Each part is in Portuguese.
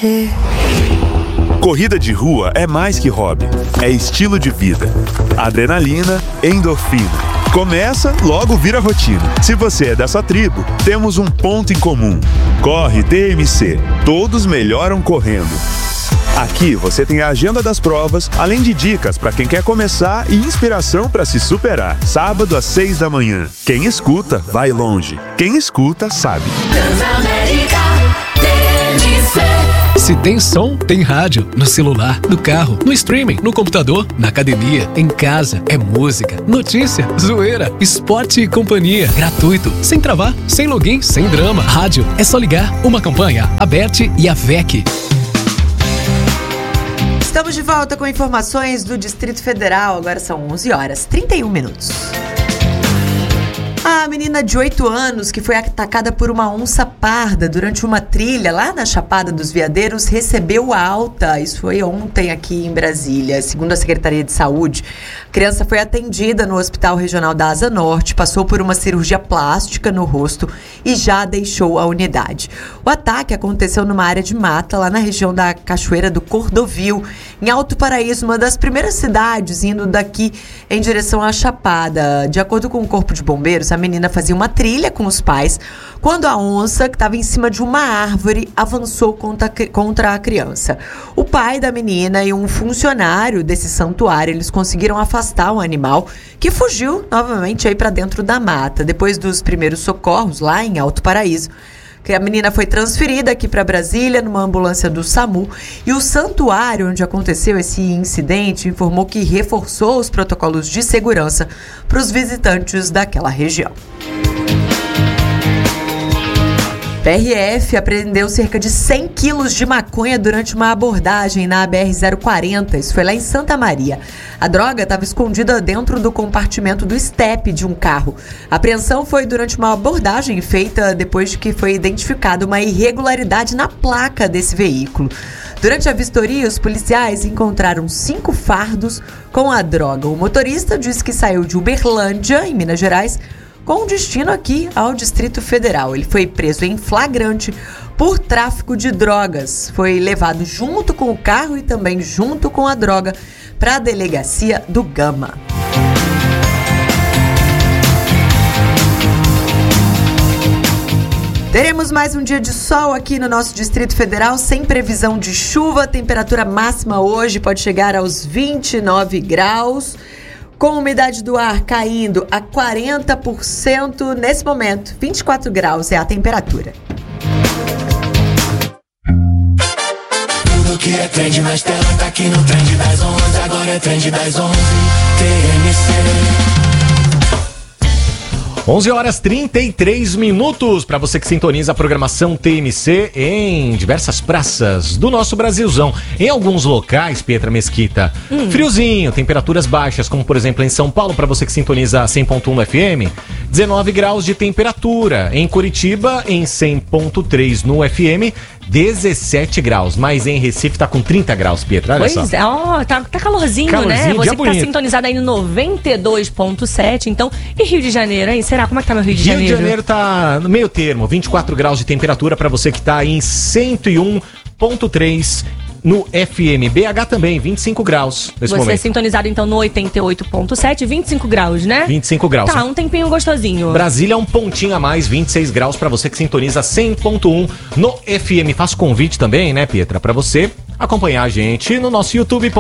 Corrida de rua é mais que hobby, é estilo de vida. Adrenalina, endorfina. Começa, logo vira rotina. Se você é dessa tribo, temos um ponto em comum. Corre TMC. Todos melhoram correndo. Aqui você tem a agenda das provas, além de dicas para quem quer começar e inspiração para se superar. Sábado às 6 da manhã. Quem escuta, vai longe. Quem escuta, sabe. Se tem som, tem rádio. No celular, no carro, no streaming, no computador, na academia, em casa. É música, notícia, zoeira, esporte e companhia. Gratuito, sem travar, sem login, sem drama. Rádio, é só ligar. Uma campanha, a BERT e a VEC. Estamos de volta com informações do Distrito Federal. Agora são 11h31. A menina de 8 anos que foi atacada por uma onça parda durante uma trilha lá na Chapada dos Veadeiros recebeu alta. Isso foi ontem aqui em Brasília. Segundo a Secretaria de Saúde, a criança foi atendida no Hospital Regional da Asa Norte, passou por uma cirurgia plástica no rosto e já deixou a unidade. O ataque aconteceu numa área de mata lá na região da Cachoeira do Cordovil, em Alto Paraíso, uma das primeiras cidades indo daqui em direção à Chapada. De acordo com o Corpo de Bombeiros, a menina fazia uma trilha com os pais quando a onça, que estava em cima de uma árvore, avançou contra a criança. O pai da menina e um funcionário desse santuário, eles conseguiram afastar o animal, que fugiu novamente aí para dentro da mata. Depois dos primeiros socorros lá em Alto Paraíso, a menina foi transferida aqui para Brasília numa ambulância do SAMU, e o santuário onde aconteceu esse incidente informou que reforçou os protocolos de segurança para os visitantes daquela região. PRF apreendeu cerca de 100 quilos de maconha durante uma abordagem na BR-040. Isso foi lá em Santa Maria. A droga estava escondida dentro do compartimento do estepe de um carro. A apreensão foi durante uma abordagem feita depois de que foi identificada uma irregularidade na placa desse veículo. Durante a vistoria, os policiais encontraram 5 fardos com a droga. O motorista disse que saiu de Uberlândia, em Minas Gerais, com destino aqui ao Distrito Federal. Ele foi preso em flagrante por tráfico de drogas. Foi levado junto com o carro e também junto com a droga para a delegacia do Gama. Teremos mais um dia de sol aqui no nosso Distrito Federal, sem previsão de chuva. A temperatura máxima hoje pode chegar aos 29 graus. Com umidade do ar caindo a 40% nesse momento. 24 graus é a temperatura. Tudo que é trend nas telas tá aqui no Trend das 11. Agora é Trend das 11. TMC. 11h33 para você que sintoniza a programação TMC em diversas praças do nosso Brasilzão. Em alguns locais, Pietra Mesquita, friozinho, temperaturas baixas, como por exemplo em São Paulo, para você que sintoniza a 100.1 FM, 19 graus de temperatura. Em Curitiba, em 100.3 no FM, 17 graus, mas em Recife tá com 30 graus, Pietra, olha só. Pois é, tá calorzinho, né? Você que tá sintonizado aí no 92.7, então, e Rio de Janeiro, hein? Será? Como é que tá meu Rio de Janeiro? Rio de Janeiro tá no meio termo, 24 graus de temperatura pra você que tá aí em 101.3 no FM. BH também, 25 graus nesse momento. Você é sintonizado então no 88.7, 25 graus, né? 25 graus. Tá, um tempinho gostosinho. Brasília é um pontinho a mais, 26 graus pra você que sintoniza 100.1 no FM. Faço convite também, né, Pietra, pra você acompanhar a gente no nosso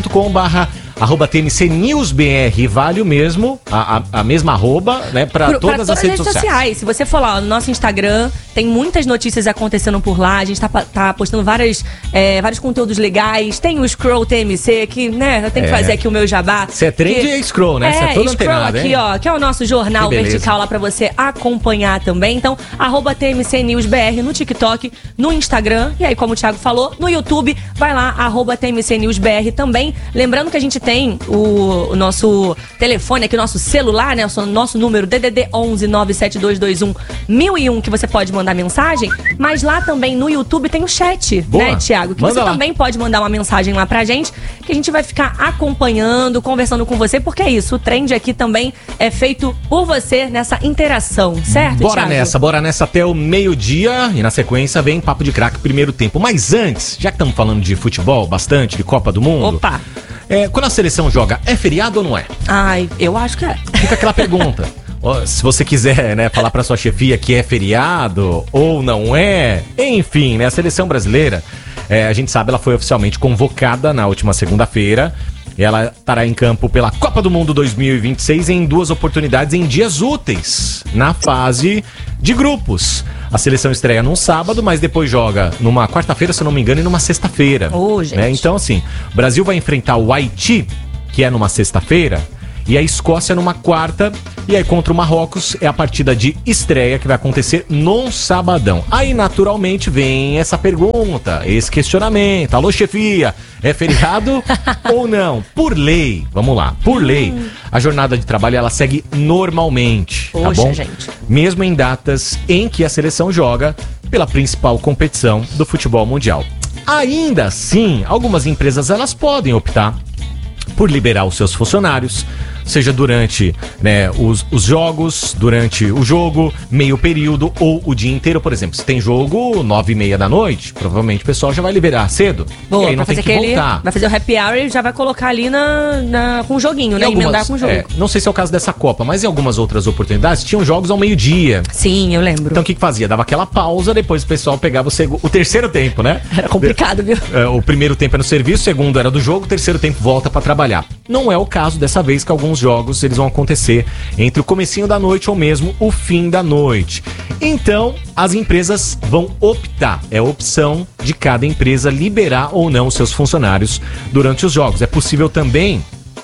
youtube.com/TMCNewsBR. Vale o mesmo, a mesma arroba, né, pra todas as redes sociais. Se você for lá no nosso Instagram, tem muitas notícias acontecendo por lá. A gente tá postando vários conteúdos legais. Tem o Scroll TMC, que, né, eu tenho que fazer aqui o meu jabá. Você é trend e Scroll, né? Você é todo Scroll antenado, aqui, ó, que é o nosso jornal vertical lá pra você acompanhar também. Então, @TMCNewsBR no TikTok, no Instagram. E aí, como o Thiago falou, no YouTube, vai lá, @TMCNewsBR também. Lembrando que a gente tem o nosso telefone aqui, o nosso celular, né? O nosso número DDD 11 97221 1001, que você pode mandar mensagem. Mas lá também no YouTube tem o chat, Boa. né, Thiago? Que Manda você lá. também pode mandar uma mensagem lá pra gente, que a gente vai ficar acompanhando, conversando com você, porque é isso, o Trend aqui também é feito por você nessa interação, certo, Bora Thiago? bora nessa até o meio-dia e na sequência vem Papo de Craque, primeiro tempo. Mas antes, já que estamos falando de futebol bastante, de Copa do Mundo, Opa! quando a seleção joga, é feriado ou não é? Ai, eu acho que é. Fica aquela pergunta. Ó, se você quiser, né, falar pra sua chefia que é feriado ou não é, enfim, né, a seleção brasileira, a gente sabe, ela foi oficialmente convocada na última segunda-feira. Ela estará em campo pela Copa do Mundo 2026 em 2 oportunidades em dias úteis, na fase de grupos. A seleção estreia num sábado, mas depois joga numa quarta-feira, se eu não me engano, e numa sexta-feira. Ô, gente. Né? Então, assim, o Brasil vai enfrentar o Haiti, que é numa sexta-feira, e a Escócia numa quarta, e aí contra o Marrocos é a partida de estreia que vai acontecer num sabadão. Aí naturalmente vem essa pergunta, esse questionamento. Alô, chefia, é feriado ou não? Por lei, vamos lá, por lei, a jornada de trabalho ela segue normalmente, tá Poxa, bom? gente. Mesmo em datas em que a seleção joga pela principal competição do futebol mundial. Ainda assim, algumas empresas elas podem optar por liberar os seus funcionários, seja durante, né, os jogos, durante o jogo, meio período ou o dia inteiro. Por exemplo, se tem jogo 9h30 da noite, provavelmente o pessoal já vai liberar cedo. Boa, e aí não vai tem fazer que voltar. vai fazer o happy hour e já vai colocar ali com o joguinho, né? Emendar com o jogo. Não sei se é o caso dessa Copa, mas em algumas outras oportunidades tinham jogos ao meio-dia. Sim, eu lembro. Então o que fazia? Dava aquela pausa, depois o pessoal pegava o terceiro tempo, né? Era complicado, viu? O primeiro tempo é no serviço, o segundo era do jogo, o terceiro tempo volta pra trabalhar. Não é o caso dessa vez, que alguns jogos eles vão acontecer entre o comecinho da noite ou mesmo o fim da noite. Então, as empresas vão optar, é a opção de cada empresa liberar ou não os seus funcionários durante os jogos. É possível também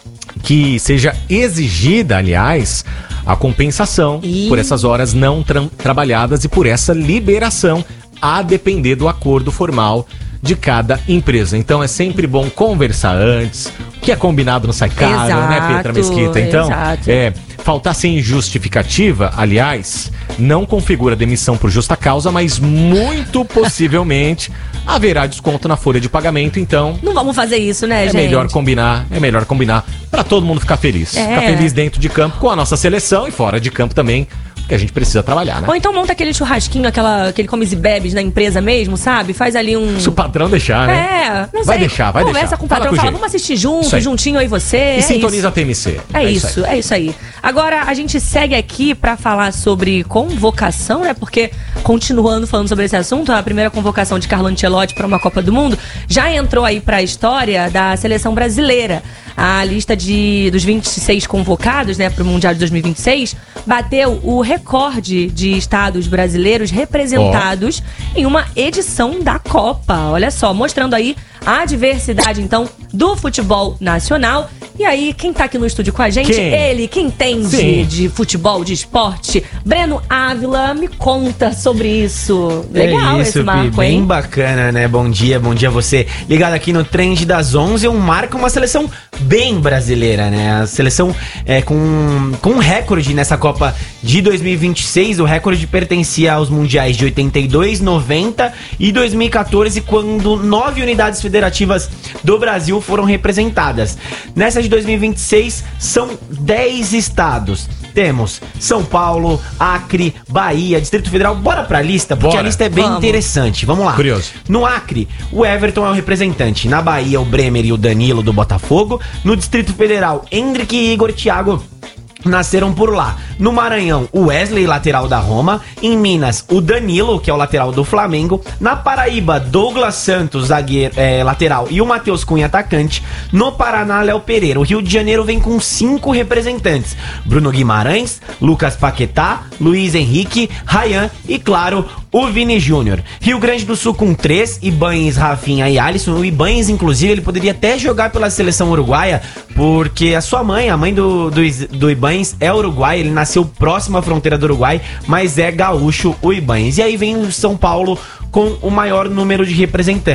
que seja exigida, aliás, a compensação por essas horas não trabalhadas e por essa liberação, a depender do acordo formal de cada empresa. Então é sempre bom conversar antes. O que é combinado não sai caro, Exato, né, Pietra Mesquita? Então, exato. faltar sem justificativa, aliás, não configura demissão por justa causa, mas muito possivelmente haverá desconto na folha de pagamento. Então, Não vamos fazer isso, né, gente? é melhor combinar pra todo mundo ficar feliz. É. Ficar feliz dentro de campo com a nossa seleção e fora de campo também, porque a gente precisa trabalhar, né? Ou então monta aquele churrasquinho, aquele comes e bebes na empresa mesmo, sabe? Faz ali um... Se o patrão deixar, né? Não Vai sei. deixar. Conversa com o patrão, Fala com fala, jeito. vamos assistir Isso junto, aí. juntinho aí você. E sintoniza isso. a TMC. É isso aí. Agora, a gente segue aqui pra falar sobre convocação, né? Porque, continuando falando sobre esse assunto, a primeira convocação de Carlo Ancelotti para uma Copa do Mundo já entrou aí pra história da seleção brasileira. A lista dos 26 convocados, né, para o Mundial de 2026 bateu o recorde de estados brasileiros representados em uma edição da Copa. Olha só, mostrando aí a diversidade, então, do futebol nacional. E aí, quem tá aqui no estúdio com a gente? Quem? Ele, que entende Sim. de futebol, de esporte. Breno Ávila, me conta sobre isso. Legal é isso, esse marco, bem hein? bacana, né? Bom dia a você. Ligado aqui no Trend das 11, marca uma seleção bem brasileira, né? A seleção com um recorde nessa Copa de 2026. O recorde pertencia aos mundiais de 82, 90 e 2014, quando 9 unidades federativas do Brasil foram representadas. Nessa de 2026, são 10 estados. Temos São Paulo, Acre, Bahia, Distrito Federal. Bora pra lista, porque Bora. a lista é bem interessante. Vamos lá. Curioso. No Acre, o Everton é o representante. Na Bahia, o Bremer e o Danilo do Botafogo. No Distrito Federal, Hendrick e Igor Thiago nasceram por lá. No Maranhão, o Wesley, lateral da Roma. Em Minas, o Danilo, que é o lateral do Flamengo. Na Paraíba, Douglas Santos, zagueiro, lateral, e o Matheus Cunha, atacante. No Paraná, Léo Pereira. O Rio de Janeiro vem com 5 representantes: Bruno Guimarães, Lucas Paquetá, Luiz Henrique, Ryan e, claro, o Vini Júnior. Rio Grande do Sul com 3, Ibañez, Rafinha e Alisson. O Ibañez, inclusive, ele poderia até jogar pela seleção uruguaia, porque a sua mãe, a mãe do Ibañez, é uruguaia. Ele nasceu próximo à fronteira do Uruguai, mas é gaúcho o Ibañez. E aí vem o São Paulo com o maior número de representantes.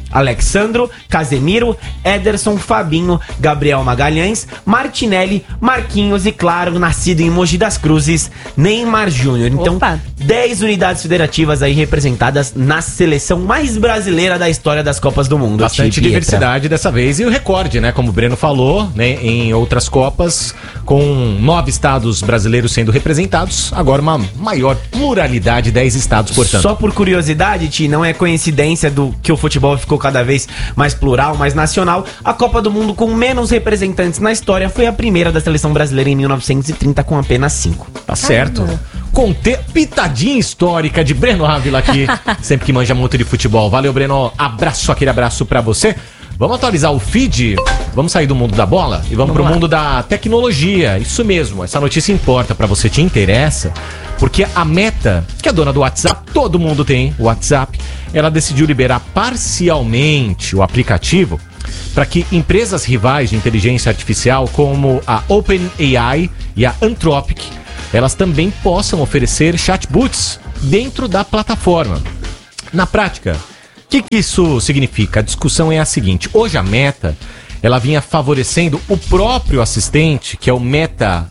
Alexandro, Casemiro, Ederson, Fabinho, Gabriel Magalhães, Martinelli, Marquinhos e, claro, nascido em Mogi das Cruzes, Neymar Júnior. Então, 10 unidades federativas aí representadas na seleção mais brasileira da história das Copas do Mundo. Bastante diversidade dessa vez. E o recorde, né? Como o Breno falou, né? Em outras Copas, com 9 estados brasileiros sendo representados, agora uma maior pluralidade, 10 estados, portanto. Só por curiosidade, Ti, não é coincidência do que o futebol ficou cada vez mais plural, mais nacional. A Copa do Mundo com menos representantes na história foi a primeira da seleção brasileira em 1930, com apenas 5. Tá certo. Pitadinha histórica de Breno Ávila aqui, sempre que manja muito de futebol. Valeu, Breno. Abraço, aquele abraço pra você. Vamos atualizar o feed, vamos sair do mundo da bola e vamos pro mundo da tecnologia. Isso mesmo, essa notícia importa pra você, te interessa, porque a Meta, que é dona do WhatsApp, todo mundo tem o WhatsApp, ela decidiu liberar parcialmente o aplicativo para que empresas rivais de inteligência artificial como a OpenAI e a Anthropic, elas também possam oferecer chatbots dentro da plataforma. Na prática, o que isso significa? A discussão é a seguinte: hoje a Meta, ela vinha favorecendo o próprio assistente, que é o Meta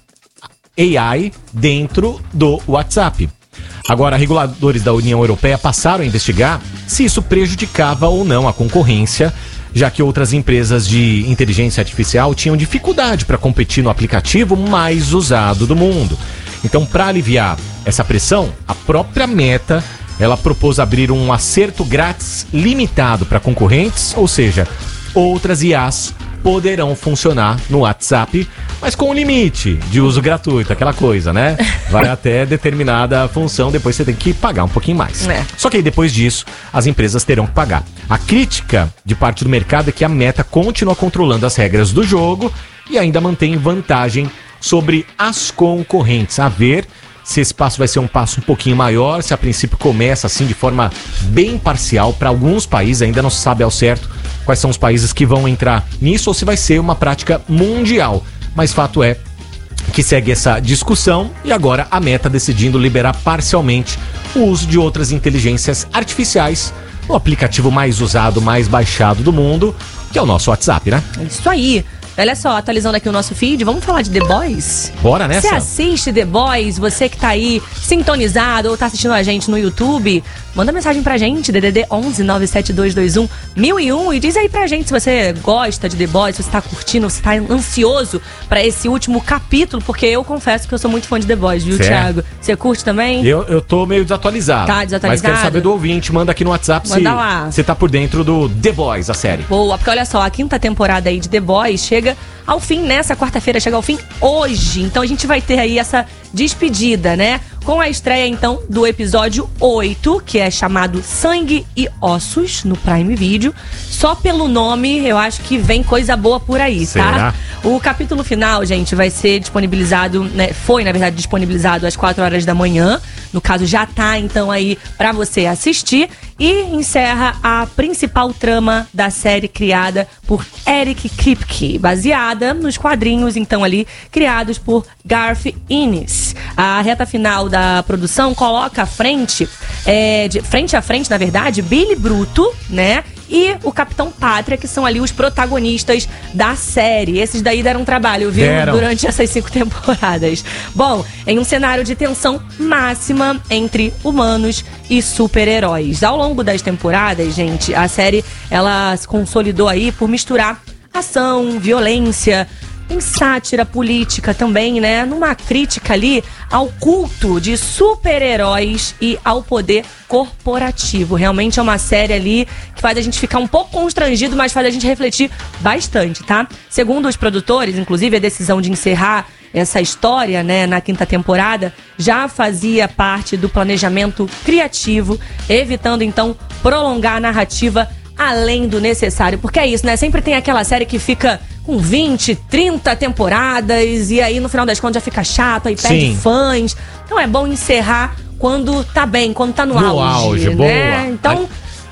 AI, dentro do WhatsApp. Agora, reguladores da União Europeia passaram a investigar se isso prejudicava ou não a concorrência, já que outras empresas de inteligência artificial tinham dificuldade para competir no aplicativo mais usado do mundo. Então, para aliviar essa pressão, a própria Meta, ela propôs abrir um acerto grátis limitado para concorrentes, ou seja, outras IAs poderão funcionar no WhatsApp, mas com um limite de uso gratuito, aquela coisa, né? Vai até determinada função, depois você tem que pagar um pouquinho mais. Só que aí depois disso, as empresas terão que pagar. A crítica de parte do mercado é que a Meta continua controlando as regras do jogo e ainda mantém vantagem sobre as concorrentes. A ver se esse passo vai ser um passo um pouquinho maior, se a princípio começa assim de forma bem parcial para alguns países, ainda não se sabe ao certo quais são os países que vão entrar nisso ou se vai ser uma prática mundial. Mas fato é que segue essa discussão e agora a Meta decidindo liberar parcialmente o uso de outras inteligências artificiais no aplicativo mais usado, mais baixado do mundo, que é o nosso WhatsApp, né? Isso aí. Olha só, atualizando aqui o nosso feed, vamos falar de The Boys? Bora nessa? Você assiste The Boys, você que tá aí sintonizado ou tá assistindo a gente no YouTube, manda mensagem pra gente, DDD 11 97221 1001, e diz aí pra gente se você gosta de The Boys, se você tá curtindo, se tá ansioso pra esse último capítulo, porque eu confesso que eu sou muito fã de The Boys, viu, Thiago? Você curte também? Eu tô meio desatualizado. Tá desatualizado? Mas quero saber do ouvinte, manda aqui no WhatsApp manda lá. Você tá por dentro do The Boys, a série. Boa, porque olha só, a 5ª temporada aí de The Boys chega ao fim nessa quarta-feira, chega ao fim hoje. Então a gente vai ter aí essa despedida, né? Com a estreia, então, do episódio 8, que é chamado Sangue e Ossos, no Prime Video. Só pelo nome, eu acho que vem coisa boa por aí, Será? tá? O capítulo final, gente, vai ser disponibilizado, né? Foi, na verdade, disponibilizado às 4 horas da manhã. No caso, já tá, então, aí pra você assistir. E encerra a principal trama da série criada por Eric Kripke, baseada nos quadrinhos, então, ali, criados por Garth Ennis. A reta final da produção coloca à frente, frente a frente, na verdade, Billy Bruto, né? E o Capitão Pátria, que são ali os protagonistas da série. Esses daí deram trabalho, viu? Durante essas 5 temporadas. Bom, em um cenário de tensão máxima entre humanos e super-heróis. Ao longo das temporadas, gente, a série, ela se consolidou aí por misturar ação, violência, em sátira política também, né? Numa crítica ali ao culto de super-heróis e ao poder corporativo. Realmente é uma série ali que faz a gente ficar um pouco constrangido, mas faz a gente refletir bastante, tá? Segundo os produtores, inclusive, a decisão de encerrar essa história, né, na 5ª temporada, já fazia parte do planejamento criativo, evitando, então, prolongar a narrativa além do necessário. Porque é isso, né? Sempre tem aquela série que fica com 20, 30 temporadas e aí no final das contas já fica chato, aí perde fãs. Então é bom encerrar quando tá bem, quando tá no auge, né? Boa. Então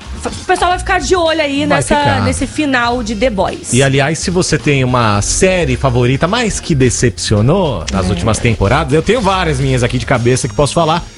o pessoal vai ficar de olho aí nesse final de The Boys. E aliás, se você tem uma série favorita, mas que decepcionou nas últimas temporadas, eu tenho várias minhas aqui de cabeça que posso falar.